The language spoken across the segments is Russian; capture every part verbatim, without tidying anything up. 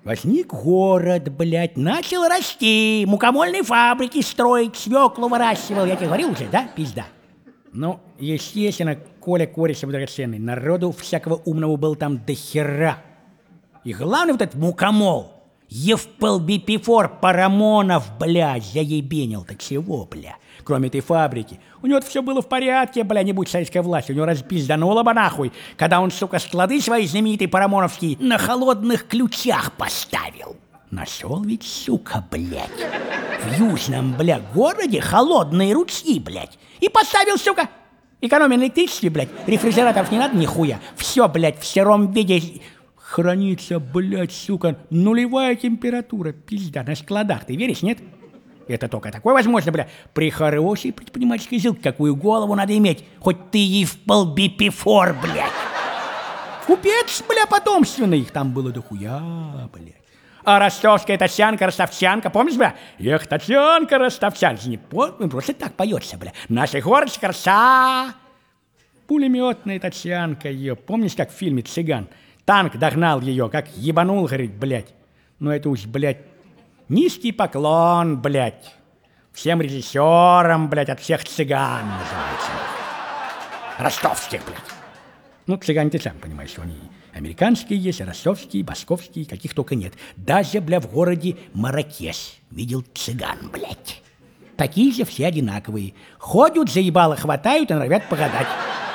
Возник город, блядь, начал расти, мукомольные фабрики строить, свеклу выращивал. Я тебе говорил уже, да, пизда? Ну, естественно, Коля Корешев драгоценный, народу всякого умного был там до хера. И главный вот этот мукомол, Евпелбипифор Парамонов, блядь, заебенил так всего, бля. Кроме этой фабрики. У него все было в порядке, бля, не будь советской власти. У него распиздануло бы нахуй, когда он, сука, склады свои знаменитые парамоновские на холодных ключах поставил. Нашел ведь, сука, блядь, в южном, бля, городе холодные ручьи, блядь. И поставил, сука, экономия на электричестве, блядь. Рефрижераторов не надо нихуя. Все, блядь, в сыром виде хранится, блядь, сука, нулевая температура, пизда, на складах. Ты веришь, нет? Это только такое возможно, бля, при хорошей предпринимательской жилке. Какую голову надо иметь, хоть ты Евпелбипифор, блядь. Купец, бля, потомственный, их там было дохуя, блядь. А ростовская Татьянка, ростовчанка, помнишь, бля? Эх, Татьянка, ростовчанка, не помню, просто так поется, бля. Наша горочка краса. Пулеметная Татьянка ее, помнишь, как в фильме «Цыган»? Танк догнал ее, как ебанул, говорит, блядь. Ну это уж, блядь, низкий поклон, блядь, всем режиссерам, блядь, от всех цыган, называется. Ростовских, блядь. Ну, цыгане, ты сам понимаешь, что они американские есть, ростовские, московские, каких только нет. Даже, бля, в городе Марракеш видел цыган, блядь. Такие же все одинаковые. Ходят, заебало хватают и норовят погадать.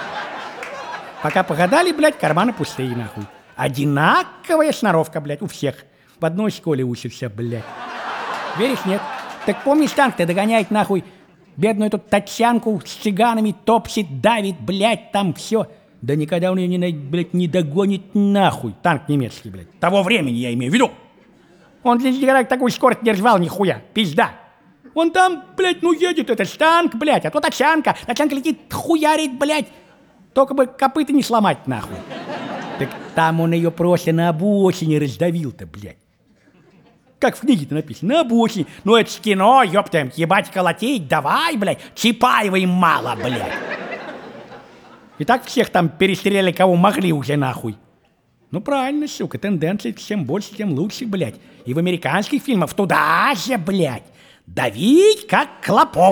Пока погадали, блядь, карманы пустые, нахуй. Одинаковая сноровка, блядь, у всех. В одной школе учишься, блядь. Веришь, нет? Так помнишь, танк-то догоняет, нахуй, бедную эту Татьянку с цыганами, топчет, давит, блядь, там все. Да никогда он ее, не, блядь, не догонит, нахуй. Танк немецкий, блядь. Того времени я имею в виду. Он здесь никогда такую скорость не рвал, нихуя. Пизда. Он там, блядь, ну едет этот танк, блядь, а то Татьянка. Татьянка летит, хуярит, блядь. Только бы копыта не сломать, нахуй. Так там он ее просто на обочине раздавил-то, блядь. Как в книге-то написано, на обочине. Ну это ж кино, ёптаем, ебать колотить, давай, блядь, Чапаева им мало, блядь. И так всех там перестреляли, кого могли уже, нахуй. Ну правильно, сука, тенденции чем больше, тем лучше, блядь. И в американских фильмах туда же, блядь, давить, как клопов.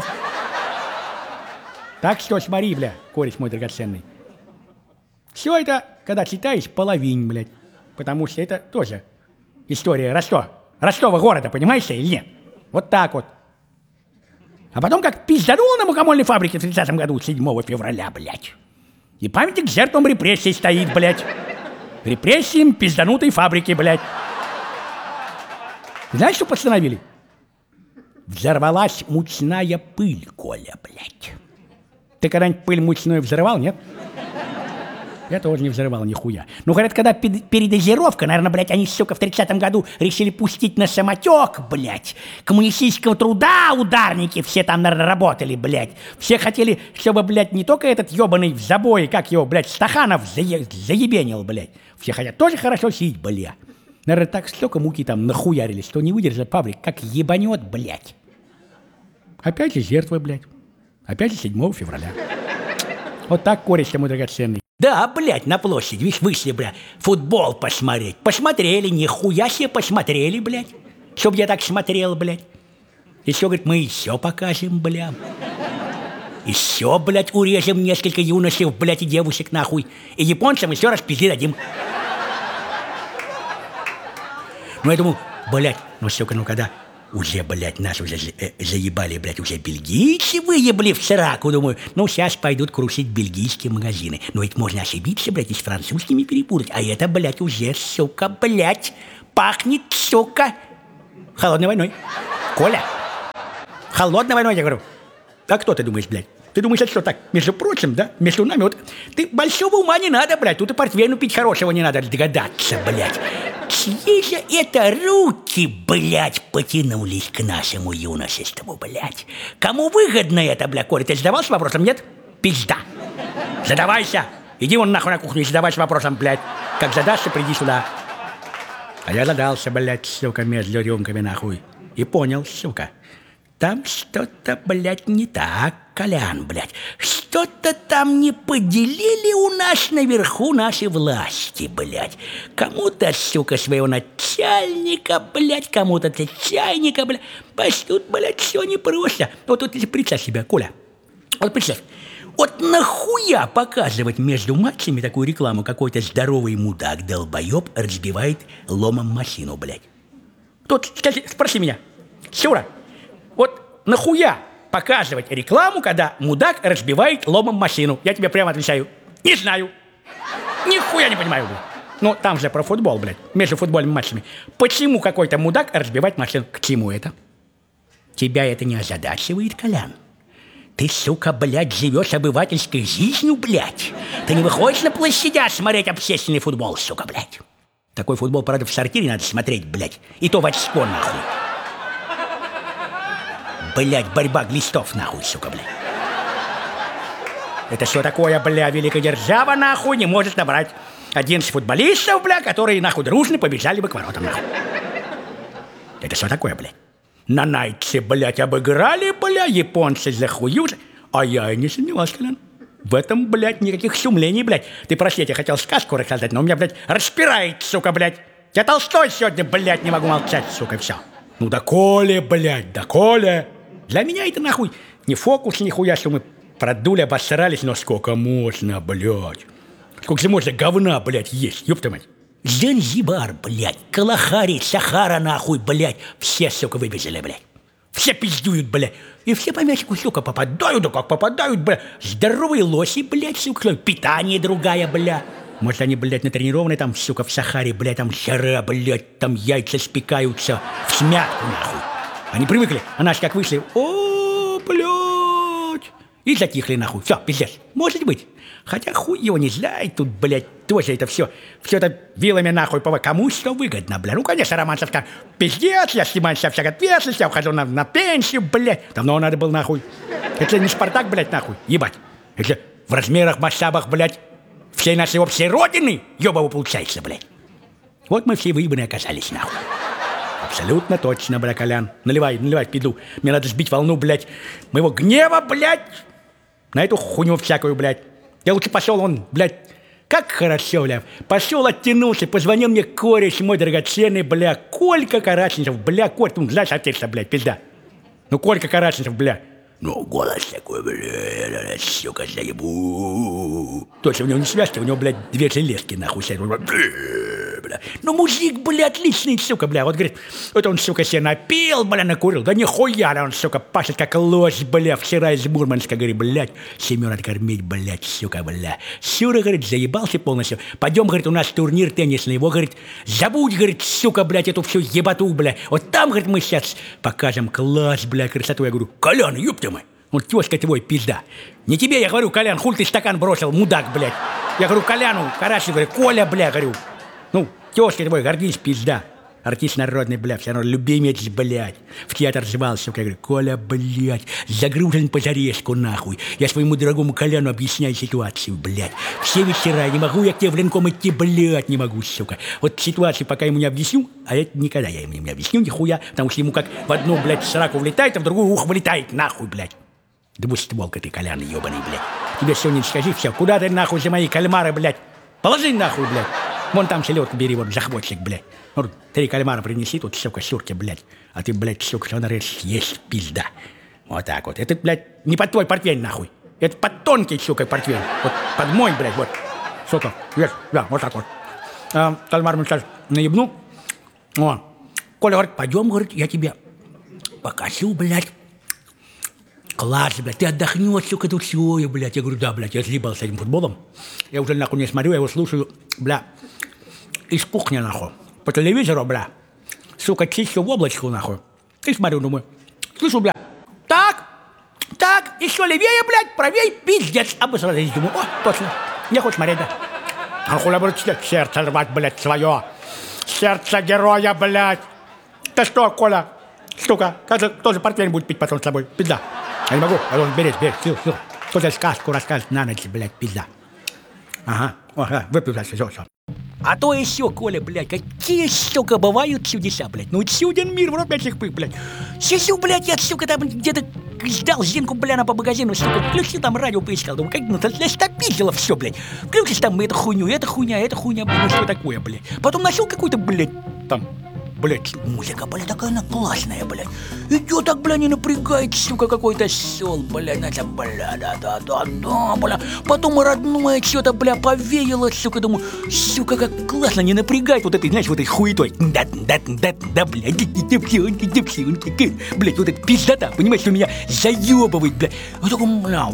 Так что смотри, бля, кореш мой драгоценный. Все это, когда читаешь, половинь, блядь. Потому что это тоже история Ростова. Ростова города, понимаешь, или нет? Вот так вот. А потом как пиздануло на мукомольной фабрике в тридцатом году, седьмого февраля, блядь. И памятник жертвам репрессий стоит, блядь. Репрессиям пизданутой фабрики, блядь. Знаешь, что постановили? Взорвалась мучная пыль, Коля, блядь. Ты когда-нибудь пыль мучную взрывал, нет? Я тоже не взрывал нихуя. Ну, говорят, когда передозировка, наверное, блядь, они, сука, в тридцатом году решили пустить на самотек, блядь. Коммунистического труда ударники все там, наверное, работали, блядь. Все хотели, чтобы, блядь, не только этот ебаный в забое, как его, блядь, Стаханов зае... заебенил, блядь. Все хотят тоже хорошо сидеть, бля. Наверное, так столько муки там нахуярили, что не выдержит паблик, как ебанет, блядь. Опять же жертвы, блядь. Опять же седьмого февраля. Вот так, кореш-то мой драгоценный. Да, блядь, на площади, видишь, вышли, бля, футбол посмотреть. Посмотрели, нихуя себе посмотрели, блядь. Чтоб я так смотрел, блядь. Еще, говорит, мы еще покажем, бля. Еще, блядь, урежем несколько юношей, блядь, и девушек, нахуй. И японцам еще раз пизды дадим. Ну, я думаю, блядь, ну, сука, ну, когда... Уже, блядь, нас уже э, заебали, блядь, уже бельгийцы выебли в сраку. Думаю, ну, сейчас пойдут крушить бельгийские магазины. Но ведь можно ошибиться, блядь, и с французскими перепутать. А это, блядь, уже, сука, блядь, пахнет, сука, холодной войной. Коля, холодной войной, я говорю. А кто ты думаешь, блядь? Ты думаешь, это что так, между прочим, да? Между нами вот... Ты большого ума не надо, блядь. Тут и портвейну пить хорошего не надо догадаться, блядь. Чьи же это руки, блядь, потянулись к нашему юношеству, блядь? Кому выгодно это, блядь, Коля? Ты задавался вопросом, нет? Пизда. Задавайся. Иди вон нахуй на кухню и задавайся вопросом, блядь. Как задашься, приди сюда. А я задался, блядь, сука, между рюмками, нахуй. И понял, сука. Там что-то, блядь, не так, Колян, блядь. Что-то там не поделили у нас наверху наши власти, блядь. Кому-то, сука, своего начальника, блядь, кому-то чайника, блядь. Пойдут, блядь, все непросто. Вот тут представь себя, Коля. Вот представь. Вот нахуя показывать между матчами такую рекламу? Какой-то здоровый мудак-долбоеб разбивает ломом машину, блядь. Тут, скажи, спроси меня, Сюра, вот нахуя показывать рекламу, когда мудак разбивает ломом машину? Я тебе прямо отвечаю, не знаю. Нихуя не понимаю, блядь. Ну, там же про футбол, блядь, между футбольными матчами. Почему какой-то мудак разбивает машину? К чему это? Тебя это не озадачивает, Колян? Ты, сука, блядь, живешь обывательской жизнью, блядь. Ты не выходишь на площадях смотреть общественный футбол, сука, блядь. Такой футбол, правда, в сортире надо смотреть, блядь. И то в очко, нахуй. Блядь, борьба глистов, нахуй, сука, блядь. Это что такое, бля, великая держава, нахуй, не может набрать одиннадцать футболистов, бля, которые, нахуй, дружно побежали бы к воротам, нахуй. Это что такое, блядь? На Найтсе, блядь, обыграли, бля, японцы захуют. А я и не сомневался, Колян. В этом, блядь, никаких сумлений, блядь. Ты прости, я тебе хотел сказку рассказать, но у меня, блядь, распирает, сука, блядь. Я Толстой сегодня, блядь, не могу молчать, сука, все. Ну да Коля, блядь, да Коля. Для меня это, нахуй, не фокус, нихуя, что мы продули, обосрались, но сколько можно, блядь. Сколько же можно говна, блядь, есть, ёпта мать. Занзибар, блядь, Калахари, Сахара, нахуй, блядь. Все, сука, выбежали, блядь. Все пиздуют, блядь. И все по мячику, сука, попадают, да как попадают, блядь. Здоровые лоси, блядь, сука. Питание другая, блядь. Может, они, блядь, натренированные там, сука, в Сахаре, блядь, там жара, блядь, там яйца спекаются в смятку, нахуй. Они привыкли, а наши как вышли, о, блядь. И затихли, нахуй. Все, пиздец. Может быть. Хотя хуй его не знает тут, блядь, тоже это все, все это вилами нахуй, по кому что выгодно, блядь. Ну, конечно, Романцев скажет, пиздец, я снимаю себя всякой ответственности, я ухожу на, на пенсию, блядь. Давно надо было, нахуй. Это не Спартак, блядь, нахуй, ебать. Это в размерах, масштабах, блядь, всей нашей общей родины, ебаво получается, блядь. Вот мы все выебаны оказались, нахуй. Абсолютно точно, бля, Колян. Наливай, наливай, пиду. Мне надо сбить волну, блядь, моего гнева, блядь, на эту хуйню всякую, блядь. Я лучше пошел, он, блядь, как хорошо, бля. Пошел, оттянулся, позвонил мне кореш мой драгоценный, бля, Колька Караченцев, бля, Коль, ты знаешь, отец-то, блядь, пизда. Ну, Колька Караченцев, бля. Ну, голос такой, бля, сука, заебу. Точно, у него не связки, у него, блядь, две железки, нахуй, бля. Ну, мужик, бля, отличный, сука, бля. Вот, говорит, вот он, сука, себе напил, бля, накурил. Да нихуя, он, сука, пашет как лось, бля, вчера из Мурманска, говорит, блядь, семью надо кормить, блядь, сука, бля. Сюра, говорит, заебался полностью. Пойдем, говорит, у нас турнир теннисный. Его, говорит, забудь, говорит, сука, блядь, эту всю ебату, бля. Вот там, говорит, мы сейчас покажем класс, бля, красоту. Я говорю, Колян, ёпта мой. Вот тёзка твой, пизда. Не тебе, я говорю, Колян, хуй ты стакан бросил, мудак, блядь. Я говорю, Коляну, Карачи, говорю, Коля, бля, говорю. Ну, тёзка твой, гордись, пизда. Артист народный, бля, все равно любимец, блядь. В театр звал, сука, я говорю, Коля, блядь, загружен по зарезку, нахуй. Я своему дорогому Коляну объясняю ситуацию, блядь. Все вечера, не могу я к тебе в ренком идти, блядь, не могу, сука. Вот ситуацию пока ему не объясню, а это никогда я ему не объясню, нихуя, потому что ему как в одну, блядь, сраку влетает, а в другую ухо вылетает, нахуй, блядь. Двустволка ты, Колян, ебаный, блядь. Тебе сегодня скажи все, куда ты, нахуй, за мои кальмары, блядь? Положи, нахуй, блядь. Вон там селедку бери, вот захватчик, блядь. Вот три кальмара принеси, тут, сука, сюрки, блядь. А ты, блядь, сука, что нарежешь, есть пизда. Вот так вот. Это, блядь, не под твой портфель, нахуй. Это под тонкий, сука, портфель. Вот под мой, блядь, вот. Сука, есть, да, вот так вот. А, кальмар мы сейчас наебну. О. Коля говорит, пойдем, говорит, я тебе покажу, блядь. Класс, блядь, ты отдохнешь, сука, тут все, блядь. Я говорю, да, блядь, я съебал с этим футболом. Я уже, нахуй, не смотрю, я его слушаю, бля, из кухни, нахуй, по телевизору, бля. Сука, чищу в облачку, нахуй. И смотрю, думаю, слышу, бля, так, так, еще левее, блядь, правее, пиздец. Обосрались, думаю, о, точно, не хочешь смотреть, да? А хуля, блядь, сердце рвать, блядь, свое. Сердце героя, блядь. Ты что, Коля, сука, кажется, тоже портвейн будет пить потом с тобой, пизда. Я не могу, я должен беречь, беречь, сил, сил. Кто-то сказку рассказывает на ночь, блядь, пизда. Ага, ага, выпью дальше, все, все. А то еще, Коля, блядь, какие, сука, бывают чудеса, блядь. Ну, чуден мир, в рот этих пых, блядь. Сисю, блядь, я, сука, там где-то сдал Зинку, бляна, по магазину, сука, включил там радио, поискал. Думаю, как, ну, для стопизило все, блядь. Включишь там эту хуйню, эта хуйня, эта хуйня, блядь, ну, что такое, блядь. Потом нашел какую-то, блядь, там... Блять, музыка, блядь, такая она классная, блядь. Идет так, бля, не напрягает, сука, какой-то сел, блядь, это, бля, да-да-да-да, бля. Потом родное что-то, бля, повеяло, сука, думаю, сука, как классно, не напрягает вот этой, знаешь, вот этой хуетой. Да-да-да-да, блядь, девчонки, девчонки, блядь, вот эта пиздота, понимаешь, что меня заебывает, блядь. Вот такой, бля,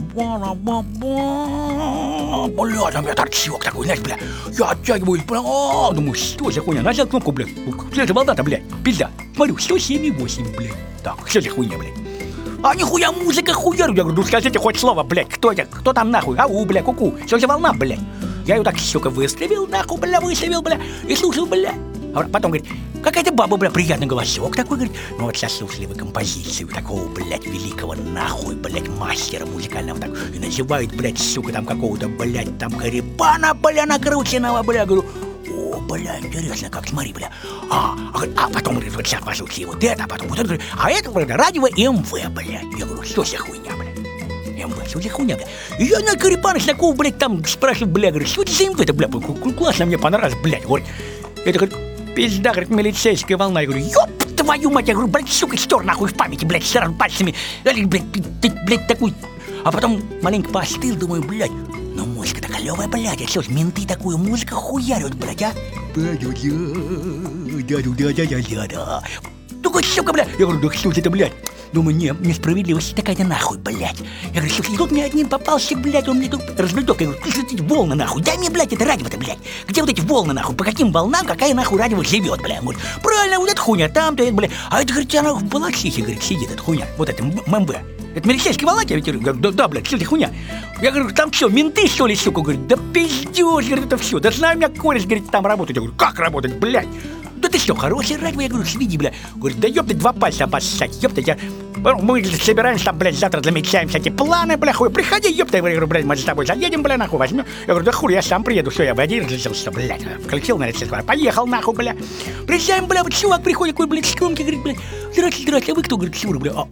бля, там я торчок такой, знаешь, бля, я оттягиваюсь, бля, думаю, что за хуйня, нажал кнопку, блядь, где же волна-то, блядь, пизда, смотрю, сто семь и восемь, блядь, так, что за хуйня, блядь, а нихуя музыка хуярю, я говорю, ну скажите хоть слово, блядь, кто это, кто там нахуй, ау, бля, ку-ку, что за волна, блядь, я ее так, сука, выставил, нахуй, бля, выставил, бля, и слушал, бля, а потом, говорит, какая-то баба, бля, приятный голосок такой, говорит, ну вот сейчас слушали вы композицию такого, блядь, великого, нахуй, блядь, мастера музыкального, так, и называют, блядь, сука, там какого-то, блядь, там, Карибана, бля, накрученного, бля, говорю, о, бля, интересно, как, смотри, бля, а, а потом, говорит, вот сейчас послушали вот это, а потом вот это, говорит, а это, бля, радио МВ, блядь, я говорю, что за хуйня, блядь, МВ, что за хуйня, бля, и я на Карибана такого, блядь, там спрашиваю, бля, говорю, что это за МВ-то, бля, классно, мне понравилось, блядь, говорит, это, говорит, пизда, говорит, милицейская волна. Я говорю, ёб твою мать, я говорю, блядь, сука, стер нахуй в памяти, блядь, сразу пальцами. Блядь, ты, блядь, такой. А потом маленько поостыл, думаю, блядь, ну музыка-то клёвая, блядь, а что ж, менты такую музыку хуярят, блядь, а? Да-да-да-да-да-да-да. Такой, сука, блядь. Я говорю, да что это, блядь? Думаю, не, несправедливость такая-то нахуй, блядь. Я говорю, слушай, тут мне одним попался, блядь, он мне тут развлеток. Я говорю, слушай, эти волны нахуй, дай мне, блядь, это радио-то, блядь. Где вот эти волны нахуй, по каким волнам, какая нахуй радио живет, блядь. Он говорит, правильно, вот эта хуйня, там-то, это, блядь. А это, говорит, она в Балаксихе, говорит, сидит, эта хуйня, вот это ММБ. Это милицейский волна, я говорю, да, да, блядь, что это хуйня? Я говорю, там что, менты, что ли, сука? Говорит, да пиздёж, говорит, это все. Да знаю, у меня кореш, говорит, там работает. Я говорю, как работать, блядь? Да ты что, хорошее радио? Я говорю, сведи, бля. Говорит, да ёпта, два пальца обоссать, ёпта, я... Мы собираемся там, блядь, завтра замечаем всякие планы, бля, хуй, приходи, ёпта. Я говорю, блядь, мы с тобой заедем, бля, нахуй, возьмем. Я говорю, да хуй, я сам приеду, все, я бы один разрешился, блядь. Включил на рецепт, поехал, нахуй, бля. Приезжаем, бля, вот чувак приходит, какой, блядь, скромки, говорит, блядь, здрасте, здрасте, а вы кто, говорит, Сюра, бля.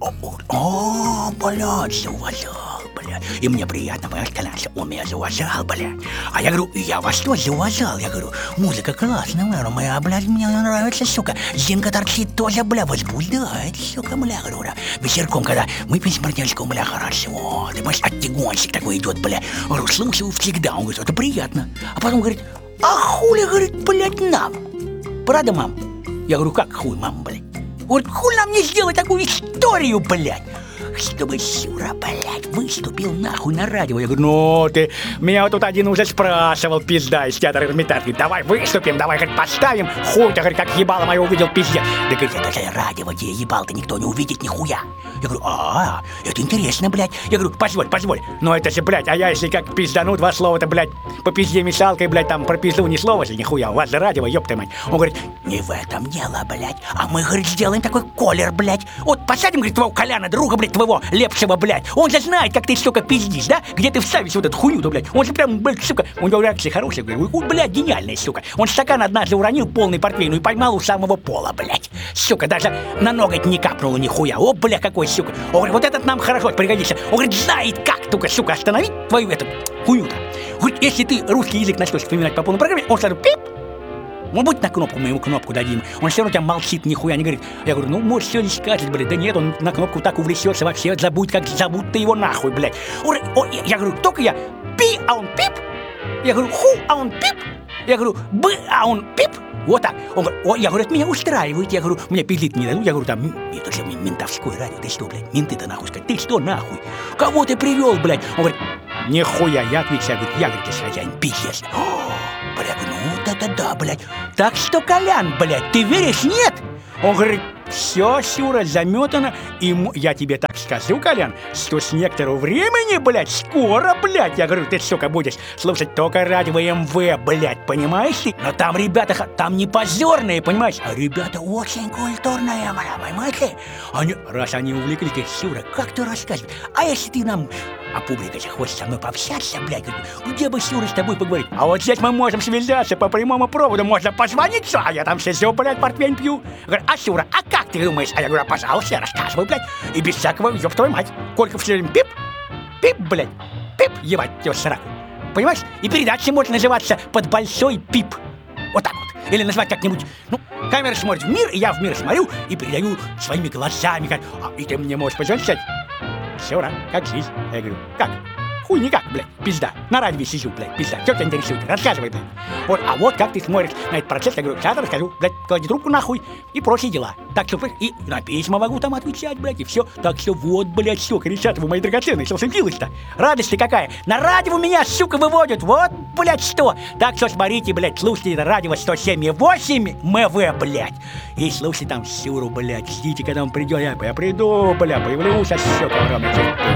О, блядь, зауважал, бля. И мне приятно, понимаешь, конечно, он меня зауважал, бля. А я говорю, я вас тоже зауважал, я говорю, музыка классная, бля, моя, блядь, мне нравится, сука. Зинка торчит тоже, бля, возбуждает, сука, бля, говорю, бля. Вечерком, когда мы пьем с партнерским, бля, хорошо, ты понимаешь, оттягончик такой идет, бля. Говорю, слушаю всегда, он говорит, это приятно. А потом говорит, а хули, говорит, блядь, нам? Правда, мам? Я говорю, как хуй, мам, блядь? Говорит, хуй нам не сделать такую историю, блядь? Чтобы Сюра, блядь, выступил нахуй на радио. Я говорю, ну ты, меня вот тут один уже спрашивал, пизда, из театра Эрмитаж. Говорит, давай выступим, давай, говорит, поставим. Хуй-то, говорит, как ебало мое увидел, пиздец. Да, говорит, это же радио, где ебал-то никто не увидит нихуя. Я говорю, а, это интересно, блядь. Я говорю, позволь, позволь. Но это же, блядь, а я если как пиздану два слова-то, блядь, по пизде мешалкой, блядь, там про пизду ни слова же, нихуя. У вас же радио, ёпта мать. Он говорит, не в этом дело, блядь. А мы, говорит, сделаем такой колер, блядь. Вот посадим, говорит, твоего Коляна, друга, блядь, твоего Лепшего, блядь. Он же знает, как ты, сука, пиздишь, да? Где ты вставишь вот эту хуйню-то, блядь. Он же прям, блядь, сука, у него реакция хорошая, говорю, блядь, гениальная, сука. Он стакан однажды уронил полный портвейну и поймал у самого пола, блядь. Сука, даже на ноготь не капнуло нихуя. О, бля, какой, сука. Он говорит, вот этот нам хорошо пригодится. Он говорит, знает как, только, сука, остановить твою эту хуйню-то. Говорит, если ты русский язык начнешь вспоминать по полной программе, он сразу пип. Ну, будь на кнопку, мы ему кнопку дадим. Он все равно у тебя молчит, нихуя не говорит. Я говорю, ну, может, все не скажет, блядь. Да нет, он на кнопку так увлечется, вообще забудь, как зовут ты его нахуй, блядь. Он, о, я говорю, только я пи, а он пип. Я говорю, ху, а он пип. Я говорю, б, а он пип. Вот так. Он говорит, о, я говорю, это меня устраивает. Я говорю, мне пиздит не дадут. Я говорю, там, это же ментовское радио. Ты что, блядь, менты-то нахуй сказать. Ты что, нахуй? Кого ты привел, блядь? Он говорит, нихуя, я отвечаю, говорит, я, говорит, хозяин, пиздец. Бля, ну вот это да, блядь. Так что, Колян, блядь, ты веришь, нет? Он говорит, все, Сюра, заметано. И я тебе так скажу, Колян, что с некоторого времени, блядь, скоро, блядь. Я говорю, ты, сука, будешь слушать только радио МВ, блядь, понимаешь ты? Но там ребята, там не позорные, понимаешь? А ребята очень культурные, бля, понимаешь ли? Они, раз они увлеклись, Сюра, как ты рассказываешь? А если ты нам А публика же хочет со мной пообщаться, блядь. Где бы Сюра с тобой поговорить? А вот здесь мы можем связаться по прямому проводу. Можно позвонить, а я там сижу, блядь, портвейн пью. Говорю, а Сюра, а как ты думаешь? А я говорю, пожалуйста, рассказывай, блядь. И без всякого, ёб твою мать. Колька все время пип, пип, блядь, пип, ебать, его сраку. Понимаешь? И передача может называться «Под большой пип». Вот так вот. Или назвать как-нибудь, ну, камера смотрит в мир, и я в мир смотрю и передаю своими глазами. Как, а, и ты мне можешь позвонить, сказать, Сюра, как жизнь? Я говорю, как? Хуй никак, блядь, пизда. На радио сижу, блядь, пизда. Что тебя интересует? Рассказывай, блядь. Вот, а вот как ты смотришь на этот процесс, я говорю, сейчас расскажу, блядь, клади трубку нахуй и прочие дела. Так что, и на письма могу там отвечать, блядь, и все. Так что вот, блядь, все, кричат вы мои драгоценные, что случилось-то? Радость-то какая? На радио меня, сука, выводят, вот, блядь, что? Так что смотрите, блядь, слушайте это радио сто семь и восемь эм вэ, блядь. И слушайте там Сюру, блядь, ждите, когда он придет, я, я приду, блядь, появлюсь, а сука, огромный.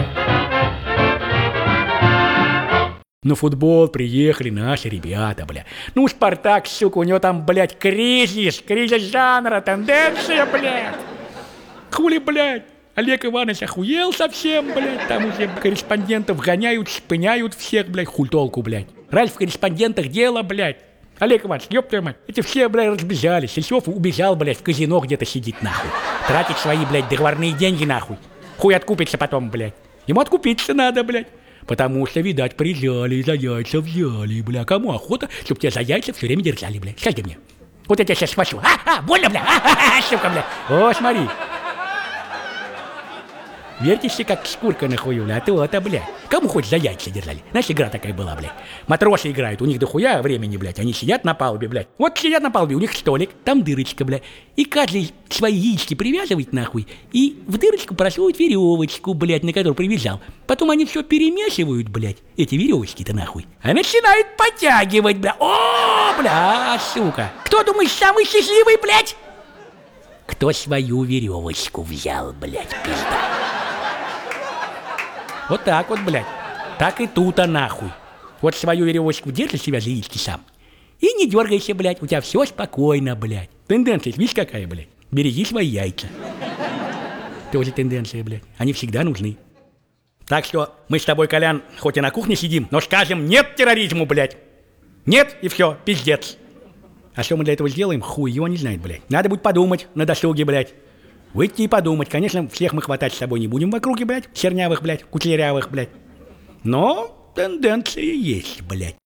На футбол приехали наши ребята, бля. Ну, Спартак, сука, у него там, блядь, кризис, кризис жанра, тенденция, блядь. Хули, блядь, Олег Иванович охуел совсем, блядь. Там уже корреспондентов гоняют, шпыняют всех, блядь, хуй толку, блядь. Раз в корреспондентах дело, блядь. Олег Иванович, ёб твою мать, эти все, блядь, разбежались. Сельцов убежал, блядь, в казино где-то сидит, нахуй. Тратит свои, блядь, договорные деньги, нахуй. Хуй откупится потом, блядь. Ему откупиться надо, блядь. Потому что, видать, прижали, за яйца взяли, бля. Кому охота, чтоб тебя за яйца все время держали, бля. Скажи мне. Вот я тебя сейчас схвачу. А, а, больно, бля. А, а, сука, бля. О, смотри. Вертишься, как шкурка на хую, бля. А то-то, бля. Кому хоть за яйца держали? Знаешь, игра такая была, блядь. Матросы играют, у них дохуя времени, блядь. Они сидят на палубе, блядь. Вот сидят на палубе, у них столик, там дырочка, блядь. И каждый свои яички привязывает, нахуй. И в дырочку просовывает веревочку, блядь, на которую привязал. Потом они все перемешивают, блядь, эти веревочки-то, нахуй. А начинают подтягивать, бля. О, бля, сука. Кто, думаешь, самый счастливый, блядь? Кто свою веревочку взял, блядь, пизда. Вот так вот, блядь. Так и тут-то нахуй. Вот свою веревочку держи себя за яички сам. И не дергайся, блядь. У тебя все спокойно, блядь. Тенденция, видишь, какая, блядь? Береги свои яйца. Тоже тенденция, блядь. Они всегда нужны. Так что мы с тобой, Колян, хоть и на кухне сидим, но скажем нет терроризму, блядь. Нет, и все, пиздец. А что мы для этого сделаем, хуй его не знает, блядь. Надо будет подумать на досуге, блядь. Выйти и подумать. Конечно, всех мы хватать с собой не будем в округе, блядь. Чернявых, блядь, кутлерявых, блядь. Но тенденции есть, блядь.